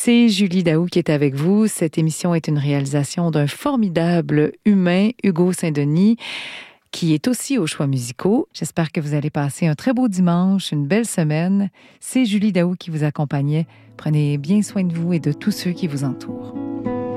C'est Julie Daou qui est avec vous. Cette émission est une réalisation d'un formidable humain, Hugo Saint-Denis, qui est aussi aux choix musicaux. J'espère que vous allez passer un très beau dimanche, une belle semaine. C'est Julie Daou qui vous accompagnait. Prenez bien soin de vous et de tous ceux qui vous entourent.